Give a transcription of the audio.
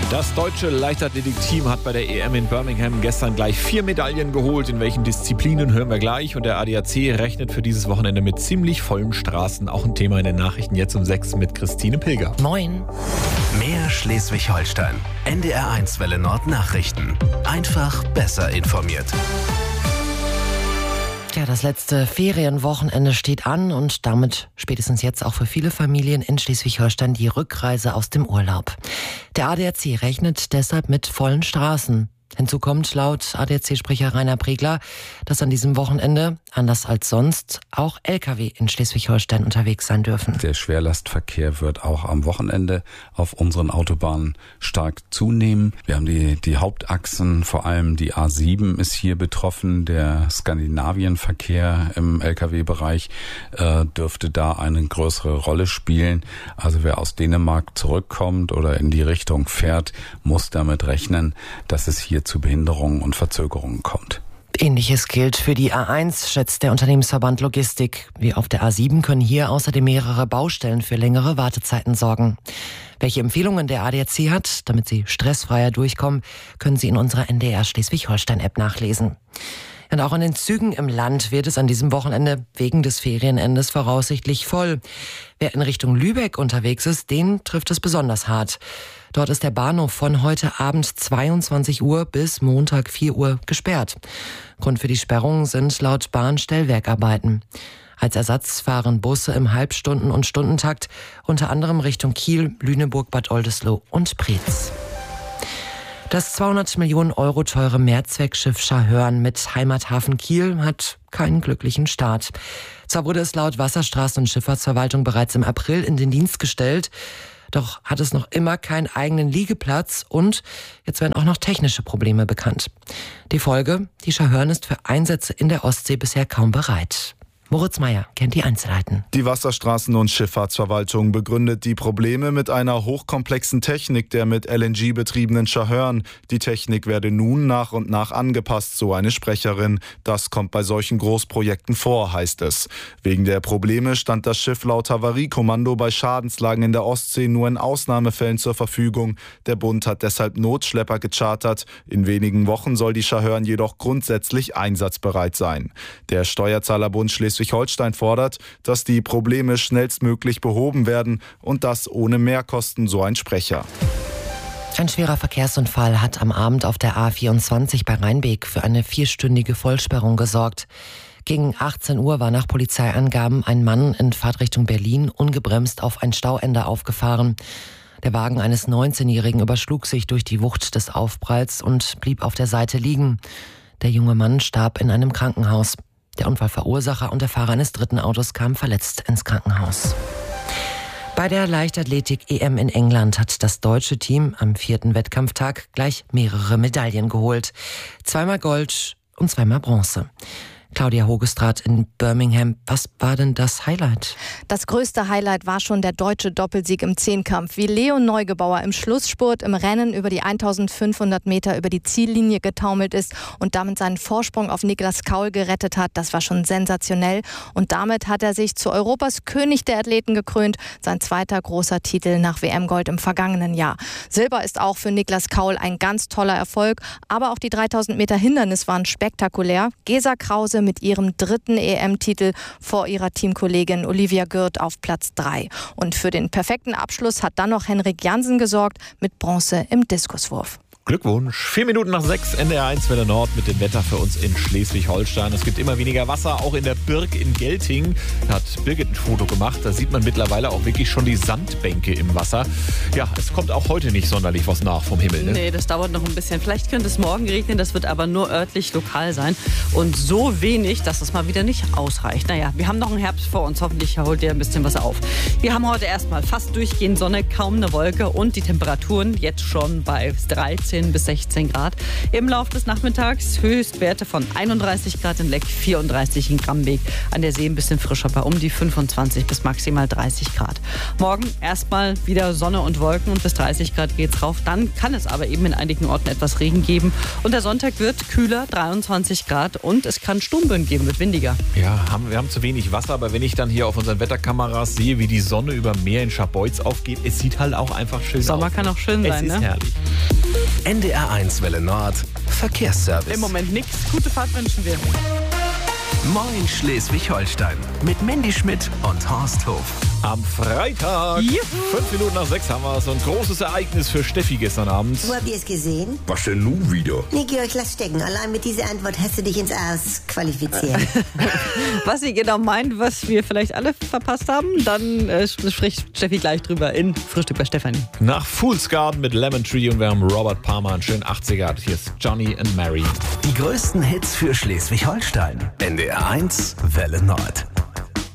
Das deutsche Leichtathletik-Team hat bei der EM in Birmingham gestern gleich 4 Medaillen geholt. In welchen Disziplinen hören wir gleich. Und der ADAC rechnet für dieses Wochenende mit ziemlich vollen Straßen. Auch ein Thema in den Nachrichten jetzt um 6 mit Christine Pilger. Moin. Mehr Schleswig-Holstein. NDR1 Welle Nord Nachrichten. Einfach besser informiert. Ja, das letzte Ferienwochenende steht an und damit spätestens jetzt auch für viele Familien in Schleswig-Holstein die Rückreise aus dem Urlaub. Der ADAC rechnet deshalb mit vollen Straßen. Hinzu kommt laut ADAC-Sprecher Rainer Pregler, dass an diesem Wochenende, anders als sonst, auch Lkw in Schleswig-Holstein unterwegs sein dürfen. Der Schwerlastverkehr wird auch am Wochenende auf unseren Autobahnen stark zunehmen. Wir haben die Hauptachsen, vor allem die A7 ist hier betroffen. Der Skandinavienverkehr im Lkw-Bereich dürfte da eine größere Rolle spielen. Also wer aus Dänemark zurückkommt oder in die Richtung fährt, muss damit rechnen, dass es hier zu Behinderungen und Verzögerungen kommt. Ähnliches gilt für die A1, schätzt der Unternehmensverband Logistik. Wie auf der A7 können hier außerdem mehrere Baustellen für längere Wartezeiten sorgen. Welche Empfehlungen der ADAC hat, damit Sie stressfreier durchkommen, können Sie in unserer NDR Schleswig-Holstein-App nachlesen. Und auch an den Zügen im Land wird es an diesem Wochenende wegen des Ferienendes voraussichtlich voll. Wer in Richtung Lübeck unterwegs ist, den trifft es besonders hart. Dort ist der Bahnhof von heute Abend 22 Uhr bis Montag 4 Uhr gesperrt. Grund für die Sperrung sind laut Bahn Stellwerkarbeiten. Als Ersatz fahren Busse im Halbstunden- und Stundentakt, unter anderem Richtung Kiel, Lüneburg, Bad Oldesloe und Preetz. Das 200 Millionen Euro teure Mehrzweckschiff Scharhörn mit Heimathafen Kiel hat keinen glücklichen Start. Zwar wurde es laut Wasserstraßen- und Schifffahrtsverwaltung bereits im April in den Dienst gestellt, doch hat es noch immer keinen eigenen Liegeplatz und jetzt werden auch noch technische Probleme bekannt. Die Folge: Die Scharhörn ist für Einsätze in der Ostsee bisher kaum bereit. Moritz Meyer kennt die Einzelheiten. Die Wasserstraßen- und Schifffahrtsverwaltung begründet die Probleme mit einer hochkomplexen Technik der mit LNG betriebenen Scharhörn. Die Technik werde nun nach und nach angepasst, so eine Sprecherin. Das kommt bei solchen Großprojekten vor, heißt es. Wegen der Probleme stand das Schiff laut Havariekommando bei Schadenslagen in der Ostsee nur in Ausnahmefällen zur Verfügung. Der Bund hat deshalb Notschlepper gechartert. In wenigen Wochen soll die Scharhörn jedoch grundsätzlich einsatzbereit sein. Der Steuerzahlerbund Schleswig-Holstein fordert, dass die Probleme schnellstmöglich behoben werden und das ohne Mehrkosten, so ein Sprecher. Ein schwerer Verkehrsunfall hat am Abend auf der A24 bei Rheinbeek für eine 4-stündige Vollsperrung gesorgt. Gegen 18 Uhr war nach Polizeiangaben ein Mann in Fahrtrichtung Berlin ungebremst auf ein Stauende aufgefahren. Der Wagen eines 19-Jährigen überschlug sich durch die Wucht des Aufpralls und blieb auf der Seite liegen. Der junge Mann starb in einem Krankenhaus. Der Unfallverursacher und der Fahrer eines dritten Autos kamen verletzt ins Krankenhaus. Bei der Leichtathletik-EM in England hat das deutsche Team am 4. Wettkampftag gleich mehrere Medaillen geholt. 2-mal Gold und 2-mal Bronze. Claudia Hogestraat in Birmingham. Was war denn das Highlight? Das größte Highlight war schon der deutsche Doppelsieg im Zehnkampf. Wie Leon Neugebauer im Schlussspurt im Rennen über die 1500 Meter über die Ziellinie getaumelt ist und damit seinen Vorsprung auf Niklas Kaul gerettet hat, das war schon sensationell. Und damit hat er sich zu Europas König der Athleten gekrönt. Sein zweiter großer Titel nach WM-Gold im vergangenen Jahr. Silber ist auch für Niklas Kaul ein ganz toller Erfolg. Aber auch die 3000 Meter Hindernis waren spektakulär. Gesa Krause mit ihrem 3. EM-Titel vor ihrer Teamkollegin Olivia Gürt auf Platz 3. Und für den perfekten Abschluss hat dann noch Henrik Jansen gesorgt mit Bronze im Diskuswurf. Glückwunsch. 4 Minuten nach 6, NDR1 Welle Nord mit dem Wetter für uns in Schleswig-Holstein. Es gibt immer weniger Wasser, auch in der Birk in Gelting. Da hat Birgit ein Foto gemacht. Da sieht man mittlerweile auch wirklich schon die Sandbänke im Wasser. Ja, es kommt auch heute nicht sonderlich was nach vom Himmel. Ne? Nee, das dauert noch ein bisschen. Vielleicht könnte es morgen regnen, das wird aber nur örtlich lokal sein. Und so wenig, dass es mal wieder nicht ausreicht. Naja, wir haben noch einen Herbst vor uns. Hoffentlich holt ihr ein bisschen was auf. Wir haben heute erstmal fast durchgehend Sonne, kaum eine Wolke und die Temperaturen jetzt schon bei 13 14 bis 16 Grad. Im Laufe des Nachmittags Höchstwerte von 31 Grad in Leck, 34 in Grambeek. An der See ein bisschen frischer bei um die 25 bis maximal 30 Grad. Morgen erstmal wieder Sonne und Wolken und bis 30 Grad geht's rauf. Dann kann es aber eben in einigen Orten etwas Regen geben. Und der Sonntag wird kühler, 23 Grad. Und es kann Sturmböen geben, wird windiger. Ja, wir haben zu wenig Wasser, aber wenn ich dann hier auf unseren Wetterkameras sehe, wie die Sonne über Meer in Scharbeutz aufgeht, es sieht halt auch einfach schön aus. Sommer kann auch schön sein, ne? Es ist herrlich. NDR1 Welle Nord, Verkehrsservice. Im Moment nichts. Gute Fahrt wünschen wir. Moin Schleswig-Holstein mit Mandy Schmidt und Horst Hof. Am Freitag, 5 Minuten nach 6 haben wir so ein großes Ereignis für Steffi gestern Abend. Wo habt ihr es gesehen? Was denn nun wieder? Nee, Georg, lass stecken. Allein mit dieser Antwort hast du dich ins Aus qualifiziert. Was sie genau meint, was wir vielleicht alle verpasst haben, dann spricht Steffi gleich drüber in Frühstück bei Stefanie. Nach Fool's Garden mit Lemon Tree und wir haben Robert Palmer, einen schönen 80er. Hier ist Johnny and Mary. Die größten Hits für Schleswig-Holstein. NDR1 Welle Nord.